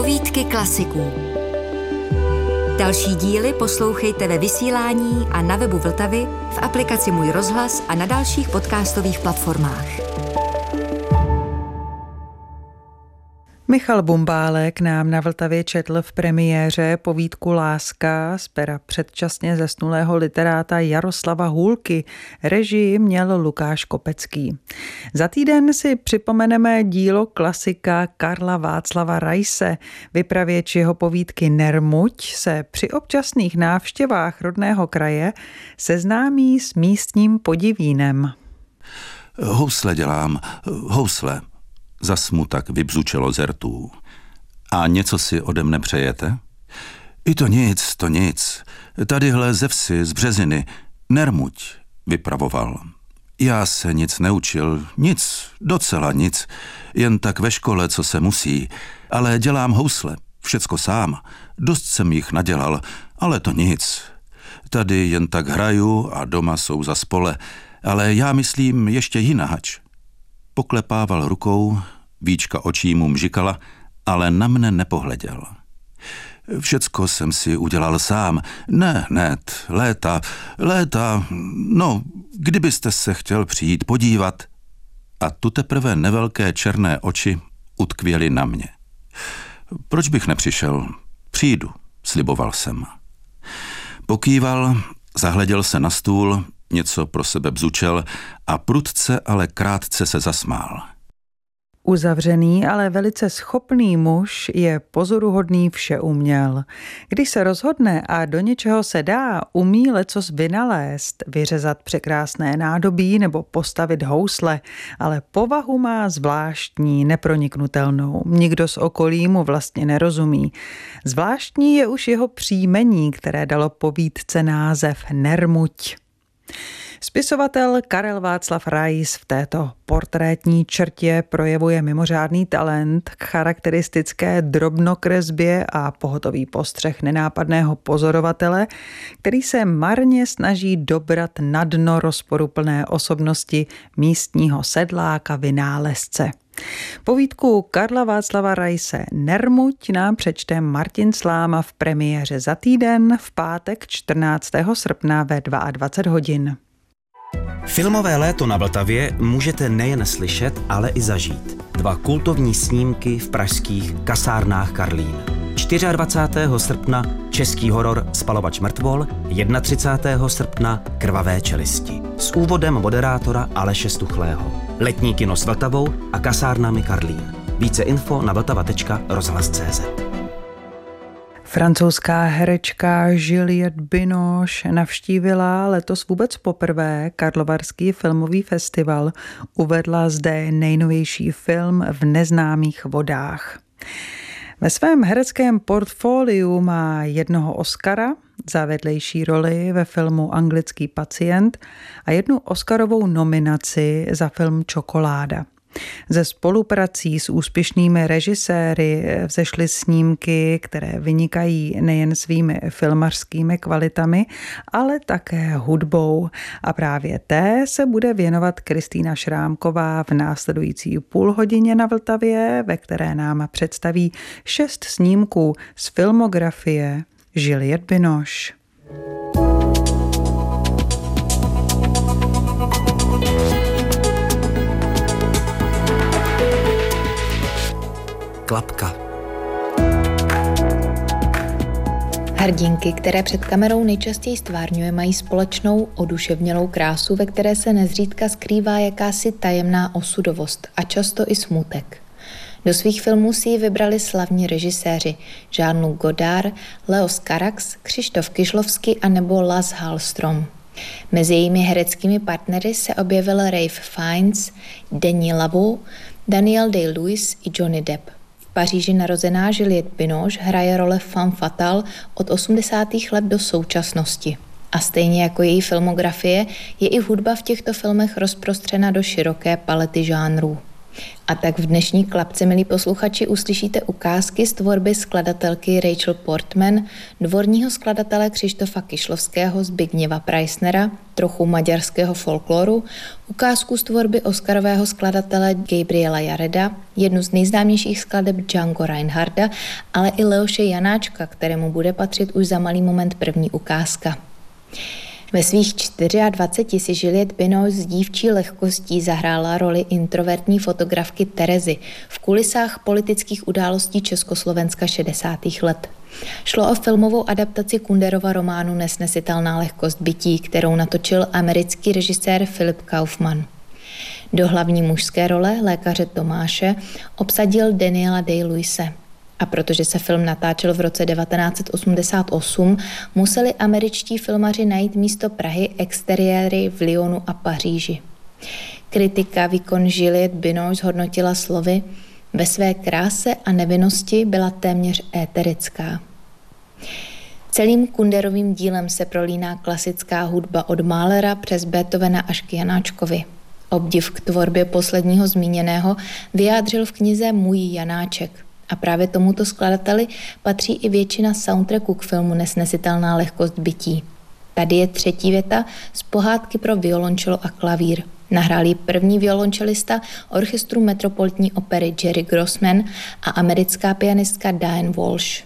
Povídky klasiků. Další díly poslouchejte ve vysílání a na webu Vltavy, v aplikaci Můj rozhlas a na dalších podcastových platformách. Michal Bumbálek nám na Vltavě četl v premiéře povídku Láska z pera předčasně zesnulého literáta Jaroslava Hůlky. Režii měl Lukáš Kopecký. Za týden si připomeneme dílo klasika Karla Václava Raise. Vypravěč jeho povídky Nermuť se při občasných návštěvách rodného kraje seznámí s místním podivínem. Housle dělám, housle. Zas mu tak vybzučelo z rtů. A něco si ode mne přejete? I to nic. Tadyhle ze vsi, z Březiny, Nermuť, vypravoval. Já se nic neučil, docela nic, jen tak ve škole, co se musí, ale dělám housle, všecko sám. Dost jsem jich nadělal, ale to nic. Tady jen tak hraju a doma jsou za spole, ale já myslím ještě jináč. Poklepával rukou, víčka očí mu mžikala, ale na mne nepohleděl. Všecko jsem si udělal sám. Léta, no, kdybyste se chtěl přijít podívat. A tu teprve nevelké černé oči utkvěly na mě. Proč bych nepřišel? Přijdu, sliboval jsem. Pokýval, zahleděl se na stůl, něco pro sebe bzučel a prudce, ale krátce se zasmál. Uzavřený, ale velice schopný muž je pozoruhodný všeuměl. Když se rozhodne a do něčeho se dá, umí lecos vynalézt, vyřezat překrásné nádobí nebo postavit housle, ale povahu má zvláštní, neproniknutelnou. Nikdo z okolí mu vlastně nerozumí. Zvláštní je už jeho příjmení, které dalo povídce název Nermuť. Spisovatel Karel Václav Rais v této portrétní črtě projevuje mimořádný talent k charakteristické drobnokresbě a pohotový postřeh nenápadného pozorovatele, který se marně snaží dobrat na dno rozporuplné osobnosti místního sedláka vynálezce. Povídku Karla Václava Raise Nermuť nám přečte Martin Sláma v premiéře za týden v pátek 14. srpna ve 22 hodin. Filmové léto na Vltavě můžete nejen slyšet, ale i zažít. 2 kultovní snímky v pražských kasárnách Karlín. 24. srpna český horor Spalovač mrtvol, 31. srpna Krvavé čelisti. S úvodem moderátora Aleše Stuchlého. Letní kino s Vltavou a kasárnami Karlín. Více info na vltava.rozhlas.cz. Francouzská herečka Juliette Binoche navštívila letos vůbec poprvé Karlovarský filmový festival. Uvedla zde nejnovější film V neznámých vodách. Ve svém hereckém portfoliu má 1 Oscara za vedlejší roli ve filmu Anglický pacient a 1 Oscarovou nominaci za film Čokoláda. Ze spoluprací s úspěšnými režiséry vzešly snímky, které vynikají nejen svými filmařskými kvalitami, ale také hudbou. A právě té se bude věnovat Kristýna Šrámková v následující půlhodině na Vltavě, ve které nám představí 6 snímků z filmografie Juliette Binoche. Klapka. Hrdinky, které před kamerou nejčastěji stvárňuje, mají společnou oduševnělou krásu, ve které se nezřídka skrývá jakási tajemná osudovost a často i smutek. Do svých filmů si ji vybrali slavní režiséři Jean-Luc Godard, Leos Carax, Křištof Kyžlovský a nebo Lasse Hallström. Mezi jejími hereckými partnery se objevil Ralph Fiennes, Denis Lavaux, Daniel Day-Lewis i Johnny Depp. V Paříži narozená Juliette Binoche hraje role femme fatale od 80. let do současnosti. A stejně jako její filmografie je i hudba v těchto filmech rozprostřena do široké palety žánrů. A tak v dnešní klapce, milí posluchači, uslyšíte ukázky z tvorby skladatelky Rachel Portman, dvorního skladatele Křištofa Kyšlovského, Zbigněva Preissnera, trochu maďarského folkloru, ukázku z tvorby oscarového skladatele Gabriela Jareda, jednu z nejznámějších skladeb Django Reinharda, ale i Leoše Janáčka, kterému bude patřit už za malý moment první ukázka. Ve svých 24 si Juliette Binoche s dívčí lehkostí zahrála roli introvertní fotografky Terezy v kulisách politických událostí Československa 60. let. Šlo o filmovou adaptaci Kunderova románu Nesnesitelná lehkost bytí, kterou natočil americký režisér Philip Kaufman. Do hlavní mužské role lékaře Tomáše obsadil Daniela Day-Lewise. A protože se film natáčel v roce 1988, museli američtí filmaři najít místo Prahy exteriéry v Lyonu a Paříži. Kritika výkon Juliette Binoche zhodnotila slovy: ve své kráse a nevinnosti byla téměř éterická. Celým Kunderovým dílem se prolíná klasická hudba od Mahlera přes Beethovena až k Janáčkovi. Obdiv k tvorbě posledního zmíněného vyjádřil v knize Můj Janáček. A právě tomuto skladateli patří i většina soundtracku k filmu Nesnesitelná lehkost bytí. Tady je třetí věta z pohádky pro violončelo a klavír. Nahrál ji první violončelista orchestru Metropolitní opery Jerry Grossman a americká pianistka Diane Walsh.